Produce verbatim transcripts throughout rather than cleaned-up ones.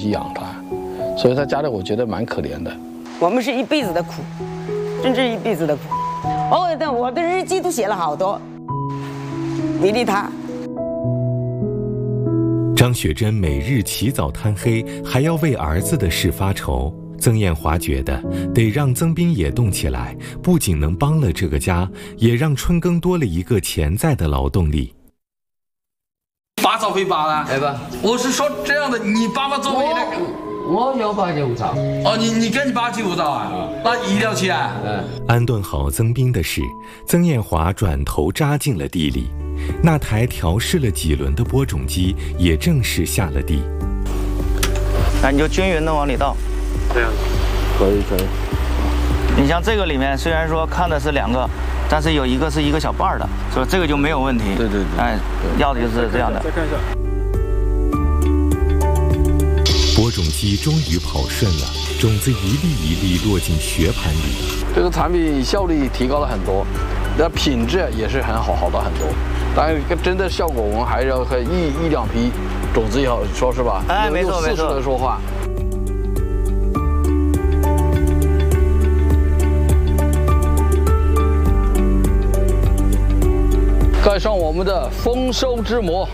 去养他，所以他家里我觉得蛮可怜的。 我们是一辈子的苦，真是一辈子的苦。我的我的日记都写了好多，为了他。 张雪珍每日起早贪黑，还要为儿子的事发愁。曾艳华觉得得让曾斌也动起来，不仅能帮了这个家，也让春耕多了一个潜在的劳动力。 八早会八啦， 哎吧， 我是说这样的，你爸爸作为那个， 我有八九早。 哦，你你跟你爸九早啊？那一定要去啊。 嗯。 安顿好曾斌的事，曾艳华转头扎进了地里。那台调试了几轮的播种机也正式下了地。 那你就均匀的往里倒。 这样，可以可以。 你像这个里面，虽然说看的是两个，但是有一个是一个小瓣的，所以这个就没有问题。 对对对。 哎，要的就是这样的。 再看一下。 播种机终于跑顺了，种子一粒一粒落进雪盘里。 这个产品效率提高了很多，那品质也是很好，好的很多。当然，真的效果我们还是要和一一两批种子要说是吧？ 哎，没错没错。 的说话。盖上我们的丰收之膜。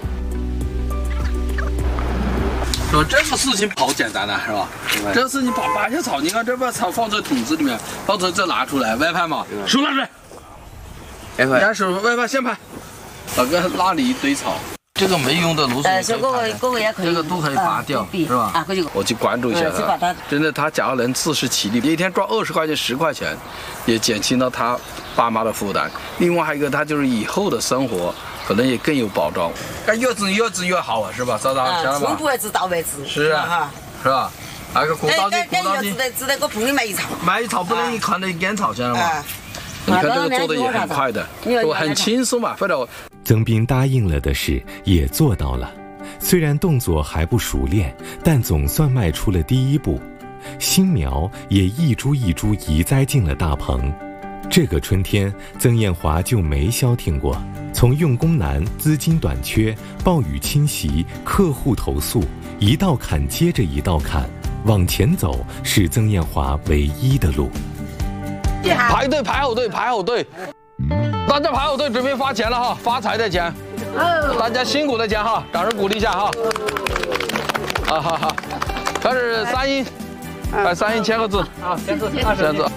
说这个事情好简单的是吧？这个事情把拔下草，你看这把草放在桶子里面，放在这拿出来，外拍嘛，手拿水，拿手外拍先拍，老哥拉里一堆草，这个没用的芦笋， 这个这个也可以， 这个都可以拔掉，是吧？ 啊， 我去关注一下他，真的，他假如能自食其力，一天赚二十块钱、十块钱，也减轻了他爸妈的负担。另外还有一个，他就是以后的生活。可能也更有保障，哎，越种越种越好啊，是吧？找到想了吧？ 从不为知到为知， 是啊，是吧？还有个果刀机，果刀机， 只得只得给棚里买一草， 买一草不能一看到一根草，晓得吗？你看这个做的也很快的，我很轻松嘛，反正。 曾斌答应了的事也做到了，虽然动作还不熟练，但总算迈出了第一步，新苗也一株一株移栽进了大棚。这个春天，曾艳华就没消停过。从用工难、资金短缺、暴雨侵袭、客户投诉，一道坎接着一道坎，往前走是曾艳华唯一的路。 排队排好队排好队，大家排好队准备发钱了哈，发财的钱，大家辛苦的钱哈，掌声鼓励一下哈。好好好，开始三一，来三一签个字啊，签字签字。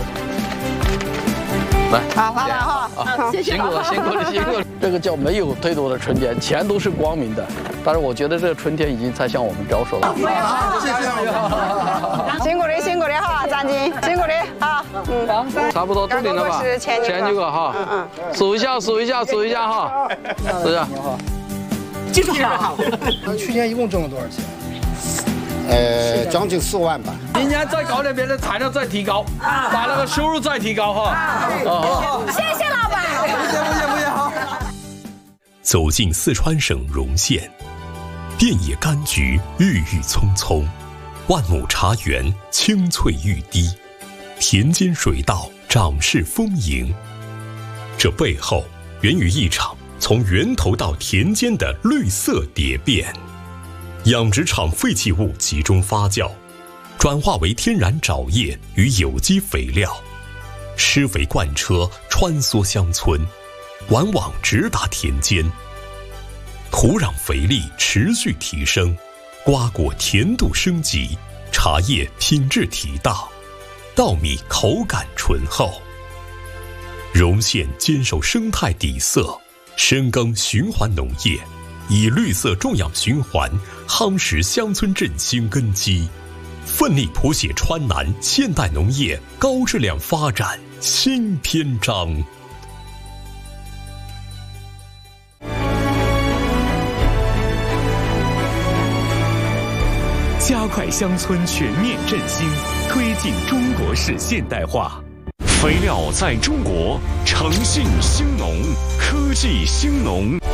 来， 好，发了哈， 啊，辛苦了，辛苦了，辛苦了。这个叫没有忒多的春天，钱都是光明的。但是我觉得这个春天已经在向我们招手了。 谢谢，辛苦的，辛苦的哈，张金，辛苦的啊，嗯， 差不多都领了吧？前几个哈，嗯嗯，数一下，数一下，数一下哈，数一下。 记住好。 去年一共挣了多少钱？呃，将近四万吧。 明年再搞点别的材料，再提高，把那个收入再提高哈。 好，谢谢老板。 不谢不谢不谢好。 走进四川省荣县，遍野柑橘郁郁葱葱，万亩茶园青翠欲滴，田间水稻长势丰盈。这背后源于一场从源头到田间的绿色蝶变。养殖场废弃物集中发酵，转化为天然沼液与有机肥料，施肥罐车穿梭乡村，往往直达田间。土壤肥力持续提升，瓜果甜度升级，茶叶品质提大，稻米口感醇厚。荣县坚守生态底色，深耕循环农业，以绿色种养循环夯实乡村振兴根基，奋力谱写川南现代农业高质量发展新篇章。 加快乡村全面振兴，推进中国式现代化。肥料在中国，诚信兴农，科技兴农。